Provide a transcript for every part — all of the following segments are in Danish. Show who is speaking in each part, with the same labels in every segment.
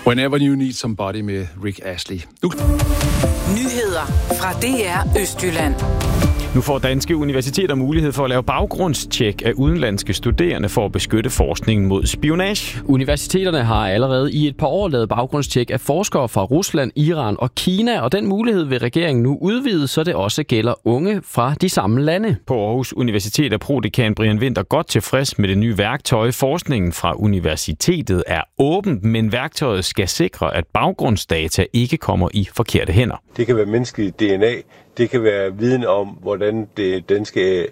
Speaker 1: Whenever You Need Somebody med Rick Astley.
Speaker 2: Nyheder fra DR Østjylland.
Speaker 3: Nu får danske universiteter mulighed for at lave baggrundstjek af udenlandske studerende for at beskytte forskningen mod spionage.
Speaker 4: Universiteterne har allerede i et par år lavet baggrundstjek af forskere fra Rusland, Iran og Kina, og den mulighed vil regeringen nu udvide, så det også gælder unge fra de samme lande.
Speaker 3: På Aarhus Universitet er prodekan Brian Winther godt tilfreds med det nye værktøj. Forskningen fra universitetet er åbent, men værktøjet skal sikre, at baggrundsdata ikke kommer i forkerte hænder.
Speaker 5: Det kan være menneskeligt DNA. Det kan være viden om, hvordan det danske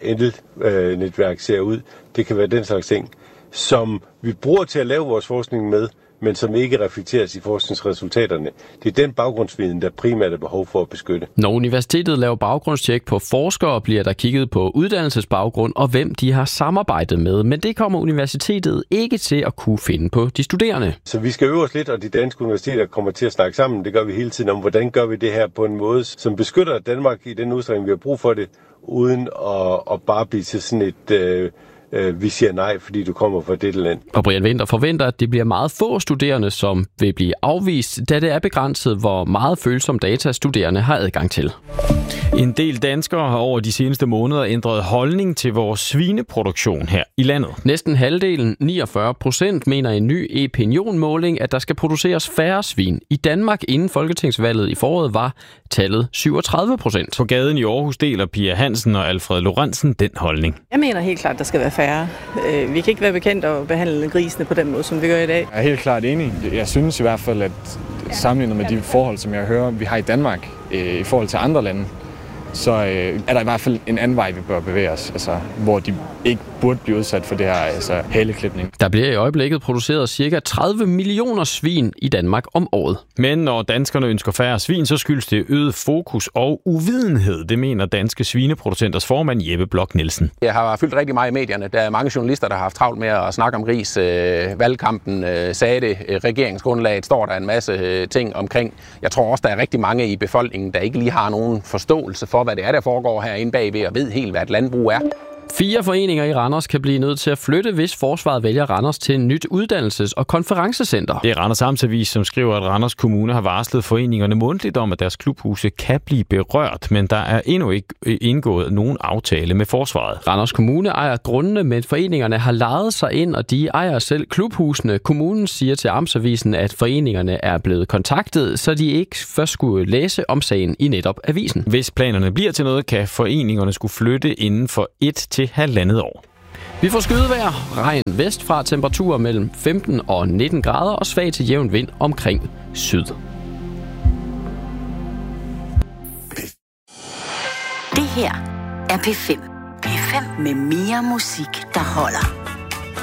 Speaker 5: netværk ser ud. Det kan være den slags ting, som vi bruger til at lave vores forskning med, men som ikke reflekteres i forskningsresultaterne. Det er den baggrundsviden, der primært er behov for at beskytte.
Speaker 4: Når universitetet laver baggrundstjek på forskere, bliver der kigget på uddannelsesbaggrund og hvem de har samarbejdet med. Men det kommer universitetet ikke til at kunne finde på de studerende.
Speaker 5: Så vi skal øve os lidt, og de danske universiteter kommer til at snakke sammen. Det gør vi hele tiden om, hvordan gør vi det her på en måde, som beskytter Danmark i den udstrækning, vi har brug for det, uden at bare blive til sådan et... vi siger nej, fordi du kommer fra dette land.
Speaker 4: Og Brian Winther forventer, at det bliver meget få studerende, som vil blive afvist, da det er begrænset, hvor meget følsom data studerende har adgang til.
Speaker 3: En del danskere har over de seneste måneder ændret holdning til vores svineproduktion her i landet.
Speaker 4: Næsten halvdelen, 49%, mener en ny opinionmåling, at der skal produceres færre svin. I Danmark inden folketingsvalget i foråret var tallet 37%.
Speaker 3: På gaden i Aarhus deler Pia Hansen og Alfred Lorentzen den holdning.
Speaker 6: Jeg mener helt klart, at der skal være færre. Vi kan ikke være bekendt at behandle grisene på den måde, som vi gør i dag.
Speaker 7: Jeg er helt klart enig. Jeg synes i hvert fald, at sammenlignet med de forhold, som jeg hører, vi har i Danmark i forhold til andre lande, så er der i hvert fald en anden vej, vi bør bevæge os, altså, hvor de ikke burde blive udsat for det her haleklipning.
Speaker 4: Der bliver i øjeblikket produceret ca. 30 millioner svin i Danmark om året.
Speaker 3: Men når danskerne ønsker færre svin, så skyldes det øget fokus og uvidenhed. Det mener danske svineproducenters formand Jeppe Bloch Nielsen.
Speaker 8: Jeg har fyldt rigtig meget i medierne. Der er mange journalister, der har haft travlt med at snakke om gris. Valgkampen sagde det. Regeringsgrundlaget står der en masse ting omkring. Jeg tror også, der er rigtig mange i befolkningen, der ikke lige har nogen forståelse for, hvad det er, der foregår herinde bagved, og ved helt, hvad et landbrug er.
Speaker 4: 4 foreninger i Randers kan blive nødt til at flytte, hvis forsvaret vælger Randers til et nyt uddannelses- og konferencecenter.
Speaker 3: Det er Randers Amtsavis, som skriver, at Randers Kommune har varslet foreningerne mundtligt om, at deres klubhuse kan blive berørt, men der er endnu ikke indgået nogen aftale med forsvaret.
Speaker 4: Randers Kommune ejer grundene, men foreningerne har lejet sig ind, og de ejer selv klubhusene. Kommunen siger til Amtsavisen, at foreningerne er blevet kontaktet, så de ikke først skulle læse om sagen i netop avisen.
Speaker 3: Hvis planerne bliver til noget, kan foreningerne skulle flytte inden for 1 til 1,5 år.
Speaker 4: Vi får skydevejr, regn vestfra, temperaturer mellem 15 og 19 grader og svag til jævn vind omkring syd.
Speaker 2: Det her er P5. P5 med mere musik, der holder.